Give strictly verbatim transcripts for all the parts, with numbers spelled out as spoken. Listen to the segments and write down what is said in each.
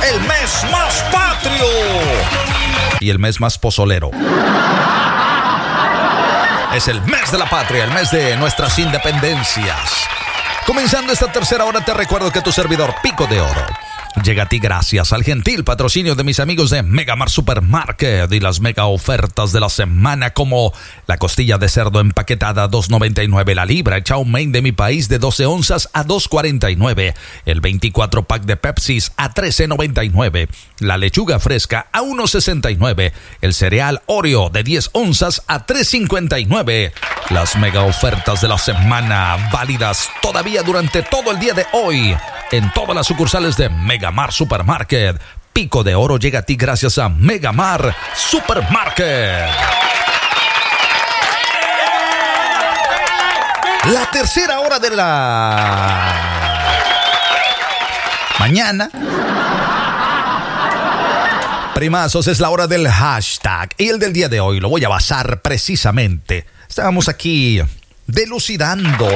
el mes más patrio y el mes más pozolero. Es el mes de la patria, el mes de nuestras independencias. Comenzando esta tercera hora, te recuerdo que tu servidor Pico de Oro llega a ti gracias al gentil patrocinio de mis amigos de Megamart Supermarket y las mega ofertas de la semana, como la costilla de cerdo empaquetada a dos noventa y nueve la libra, el chow mein de mi país de doce onzas a dos cuarenta y nueve, el veinticuatro pack de Pepsis a trece noventa y nueve, la lechuga fresca a uno sesenta y nueve, el cereal Oreo de diez onzas a tres cincuenta y nueve. Las mega ofertas de la semana válidas todavía durante todo el día de hoy en todas las sucursales de Megamart Supermarket. Pico de Oro llega a ti gracias a Megamart Supermarket. La tercera hora de la mañana, primazos, es la hora del hashtag. Y el del día de hoy lo voy a basar precisamente. Estábamos aquí delucidando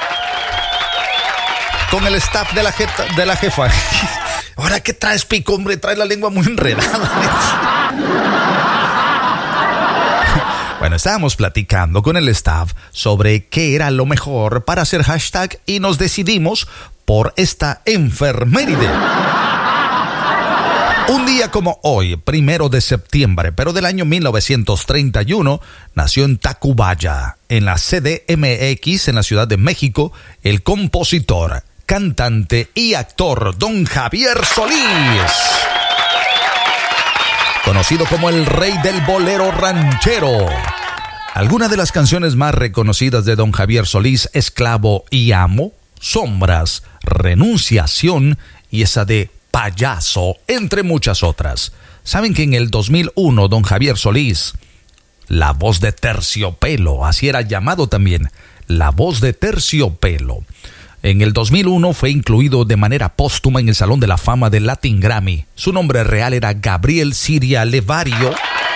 con el staff de la, jeta, de la jefa. Ahora, ¿qué traes, Pico? Hombre, traes la lengua muy enredada. Bueno, estábamos platicando con el staff sobre qué era lo mejor para hacer hashtag y nos decidimos por esta efeméride. Un día como hoy, primero de septiembre, pero del año mil novecientos treinta y uno, nació en Tacubaya, en la C D M X, en la Ciudad de México, el compositor, cantante y actor don Javier Solís, conocido como el rey del bolero ranchero. Algunas de las canciones más reconocidas de don Javier Solís: Esclavo y Amo, Sombras, Renunciación y esa de Payaso, entre muchas otras. ¿Saben que en el dos mil uno don Javier Solís, la voz de Terciopelo, así era llamado también, la voz de Terciopelo, en el dos mil uno fue incluido de manera póstuma en el Salón de la Fama del Latin Grammy? Su nombre real era Gabriel Siria Levario.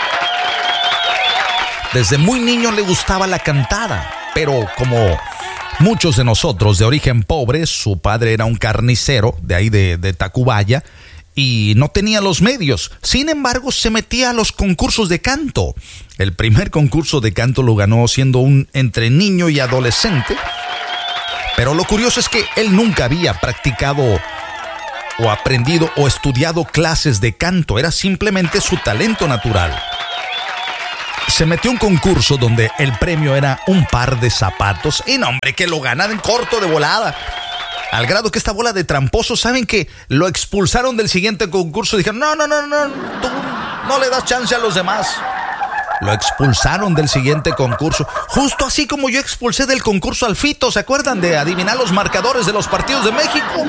Desde muy niño le gustaba la cantada, pero como muchos de nosotros de origen pobre, su padre era un carnicero de ahí de, de Tacubaya y no tenía los medios. Sin embargo, se metía a los concursos de canto. El primer concurso de canto lo ganó siendo un entre niño y adolescente. Pero lo curioso es que él nunca había practicado o aprendido o estudiado clases de canto. Era simplemente su talento natural. Se metió a un concurso donde el premio era un par de zapatos. Y no, hombre, que lo ganaron en corto de volada. Al grado que esta bola de tramposos, ¿saben que lo expulsaron del siguiente concurso? Dijeron, no, no, no, no, tú no le das chance a los demás. Lo expulsaron del siguiente concurso. Justo así como yo expulsé del concurso al Fito. ¿Se acuerdan de adivinar los marcadores de los partidos de México?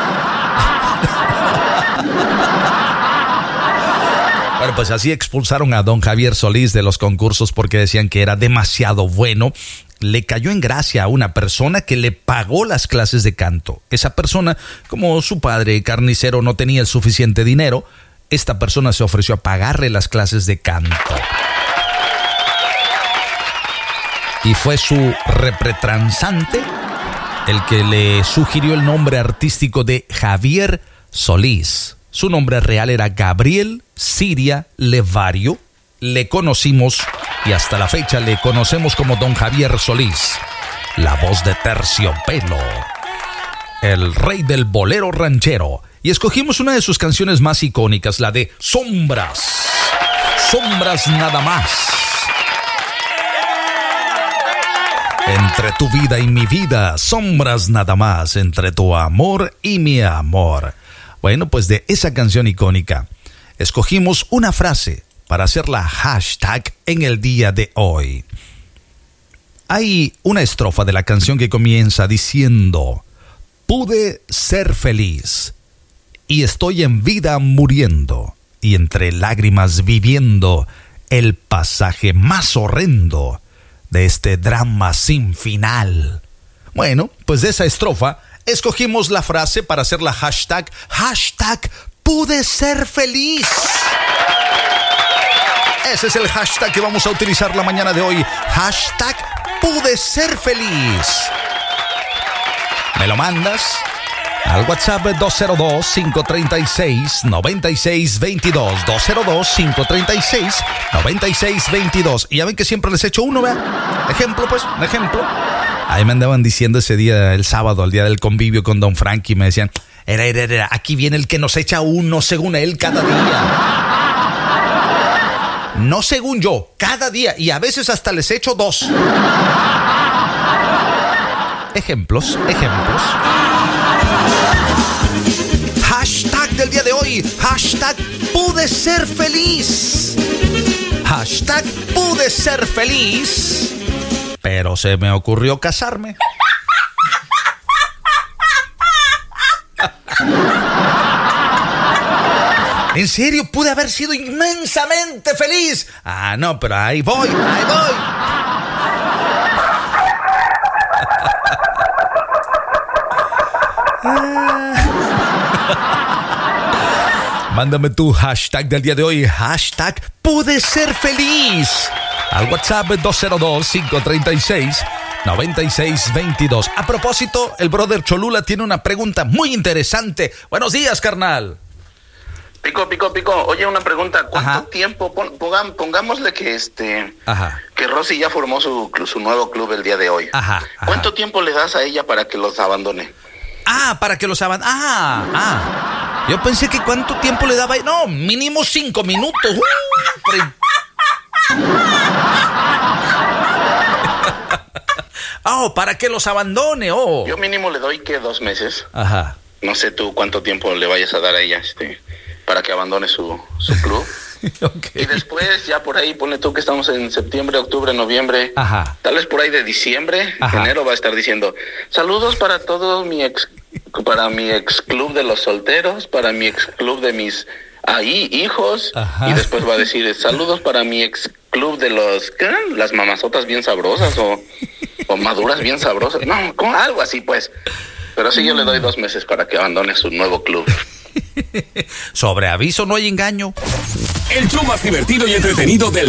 Bueno, pues así expulsaron a don Javier Solís de los concursos porque decían que era demasiado bueno. Le cayó en gracia a una persona que le pagó las clases de canto. Esa persona, como su padre carnicero no tenía el suficiente dinero, esta persona se ofreció a pagarle las clases de canto. Y fue su repretransante el que le sugirió el nombre artístico de Javier Solís. Su nombre real era Gabriel Siria Levario. Le conocimos y hasta la fecha le conocemos como don Javier Solís, la voz de Terciopelo, el rey del bolero ranchero. Y escogimos una de sus canciones más icónicas, la de Sombras. Sombras nada más. Entre tu vida y mi vida, sombras nada más, entre tu amor y mi amor. Bueno, pues de esa canción icónica, escogimos una frase para hacer la hashtag en el día de hoy. Hay una estrofa de la canción que comienza diciendo: pude ser feliz y estoy en vida muriendo y entre lágrimas viviendo el pasaje más horrendo de este drama sin final. Bueno, pues de esa estrofa escogimos la frase para hacer la hashtag, hashtag pude ser feliz. Ese es el hashtag que vamos a utilizar la mañana de hoy. Hashtag pude ser feliz. Me lo mandas Al WhatsApp dos cero dos, cinco tres seis, nueve seis dos dos. dos cero dos, cinco tres seis, nueve seis dos dos. Y ya ven que siempre les echo uno, ¿verdad? Ejemplo, pues, un ejemplo. Ahí me andaban diciendo ese día, el sábado, el día del convivio con Don Frankie, me decían, era, era, era, aquí viene el que nos echa uno según él cada día. No según yo, cada día. Y a veces hasta les echo dos. Ejemplos, ejemplos. Hashtag del día de hoy. Hashtag pude ser feliz. Hashtag pude ser feliz. Pero se me ocurrió casarme. En serio, pude haber sido inmensamente feliz. Ah, no, pero ahí voy, ahí voy. Mándame tu hashtag del día de hoy. Hashtag pude ser feliz. Al WhatsApp dos cero dos, cinco tres seis, nueve seis dos dos. A propósito, el brother Cholula tiene una pregunta muy interesante. Buenos días, carnal. Pico, pico, pico. Oye, una pregunta. ¿Cuánto Ajá. tiempo? Pongam, pongámosle que este, Ajá. que Rosy ya formó su, su nuevo club el día de hoy. Ajá. Ajá. ¿Cuánto tiempo le das a ella para que los abandone? Ah, para que los abandone. Ah, ah. Yo pensé que cuánto tiempo le daba. No, mínimo cinco minutos. Uh, pre... Oh, para que los abandone. Oh. Yo mínimo le doy que dos meses. Ajá. No sé tú cuánto tiempo le vayas a dar a ella, este, para que abandone su, su club. Okay. Y después, ya por ahí, ponle tú que estamos en septiembre, octubre, noviembre. Ajá. Tal vez por ahí de diciembre, Ajá. enero va a estar diciendo, saludos para todos mi ex, para mi ex club de los solteros, para mi ex club de mis ahí hijos. Ajá. Y después va a decir, saludos para mi ex club de los, ¿qué? Las mamazotas bien sabrosas o, o maduras bien sabrosas. No, como algo así pues. Pero sí, yo le doy dos meses para que abandone su nuevo club. Sobre aviso no hay engaño. El show más divertido y entretenido del